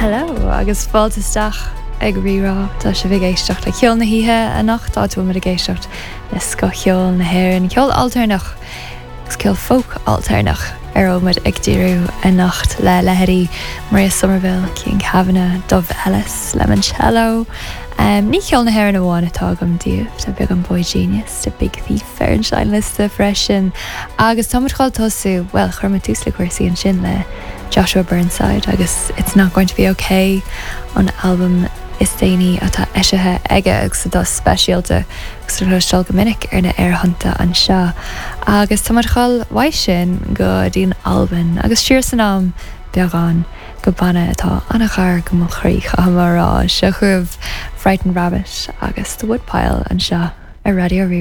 Hello, agus fáilteteach ag rirá tá se bh géistecht le ceol na hithe a nach táú mar a géistecht na sco cheol na hhéir an ceol alternach gus ceol folk alternach ar ómid ag díú a nacht le lehéirí Maria Somerville cín Cavanna Dove Ellis Lemoncello. Ní ceol na hhéir na bháin atá gom díobh tá beag an boy genius de big thief fair an sein liste freisin agus táimeáil tosú well churma tús le cuasaí an sin le Joshua Burnside agus It's Not Going to Be Okay an album is déine atá eisithe aige agus dá speisialta agus thuistal go minic ar na airhananta an seo agus táimeáil bhaid sin go dtíon album agus siar san am beagán go banna atá annach char go mo chríoch a marrá se chuibh Frightened Rabbit agus The Woodpile an seo a Radio